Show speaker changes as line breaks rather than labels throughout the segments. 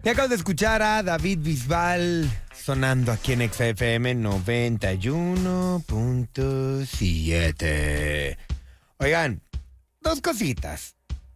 Y acabas de escuchar a David Bisbal sonando aquí en XFM 91.7. Oigan, dos cositas.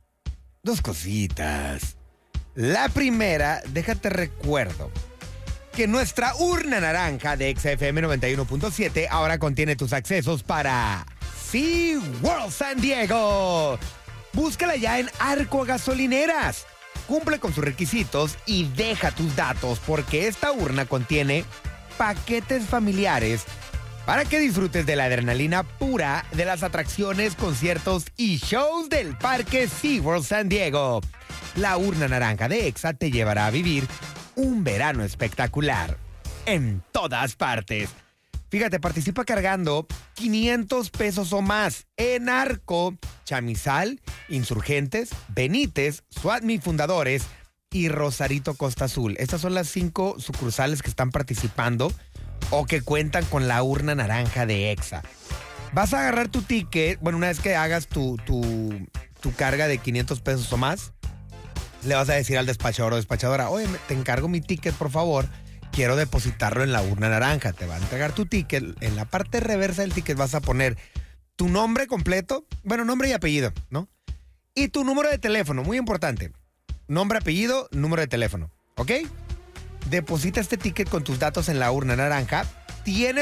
La primera, déjate recuerdo que nuestra urna naranja de XFM 91.7 ahora contiene tus accesos para SeaWorld San Diego. Búscala ya en Arco Gasolineras. Cumple con sus requisitos y deja tus datos porque esta urna contiene paquetes familiares para que disfrutes de la adrenalina pura de las atracciones, conciertos y shows del Parque SeaWorld San Diego. La urna naranja de EXA te llevará a vivir un verano espectacular en todas partes. Fíjate, participa cargando 500 pesos o más en Arco, Chamizal, Insurgentes, Benítez, SWATMI Fundadores y Rosarito Costa Azul. Estas son las 5 sucursales que están participando o que cuentan con la urna naranja de EXA. Vas a agarrar tu ticket, bueno, una vez que hagas tu carga de 500 pesos o más, le vas a decir al despachador o despachadora, oye, te encargo mi ticket, por favor. Quiero depositarlo en la urna naranja. Te va a entregar tu ticket. En la parte reversa del ticket vas a poner tu nombre completo, bueno, nombre y apellido, ¿no? Y tu número de teléfono, muy importante. Nombre, apellido, número de teléfono, ¿ok? Deposita este ticket con tus datos en la urna naranja. Tienes